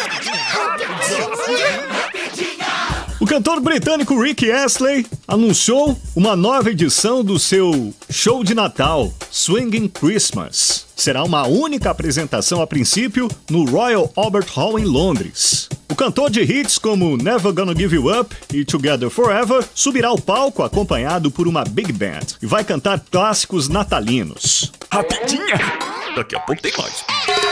O cantor britânico Rick Astley anunciou uma nova edição do seu show de Natal, Swinging Christmas. Será uma única apresentação a princípio no Royal Albert Hall em Londres. O cantor de hits como Never Gonna Give You Up e Together Forever subirá ao palco acompanhado por uma big band e vai cantar clássicos natalinos. Rapidinha! Daqui a pouco tem mais.